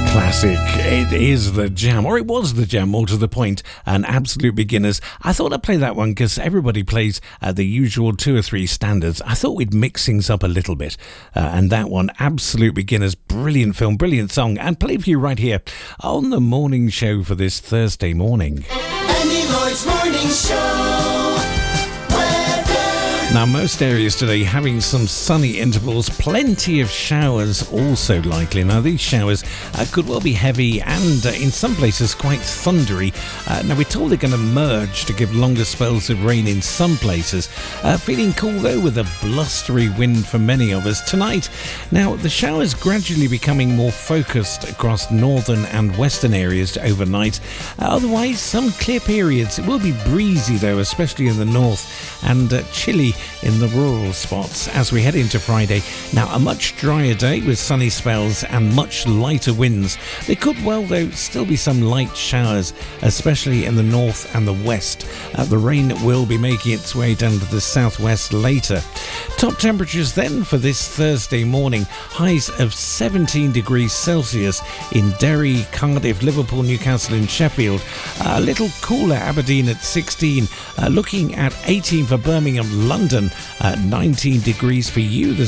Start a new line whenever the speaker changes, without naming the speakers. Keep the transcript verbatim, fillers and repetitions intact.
Classic. It is the jam, or it was the jam, more to the point, and Absolute Beginners. I thought I'd play that one because everybody plays uh, the usual two or three standards. I thought we'd mix things up a little bit, uh, and that one, Absolute Beginners, brilliant film, brilliant song, and played for you right here on the morning show for this Thursday morning.
Andy Lloyd's Morning Show.
Now, most areas today having some sunny intervals, plenty of showers also likely. Now, these showers uh, could well be heavy and uh, in some places quite thundery. Uh, now, we're told they're going to merge to give longer spells of rain in some places. Uh, feeling cool, though, with a blustery wind for many of us tonight. Now, the showers gradually becoming more focused across northern and western areas overnight. Uh, otherwise, some clear periods. It will be breezy, though, especially in the north, and uh, chilly in the rural spots as we head into Friday. Now, a much drier day with sunny spells and much lighter winds. There could well, though, still be some light showers, especially in the north and the west. Uh, the rain will be making its way down to the southwest later. Top temperatures then for this Thursday morning. Highs of seventeen degrees Celsius in Derry, Cardiff, Liverpool, Newcastle and Sheffield. Uh, a little cooler Aberdeen at sixteen. Uh, looking at eighteen for Birmingham, London, uh, nineteen degrees for you this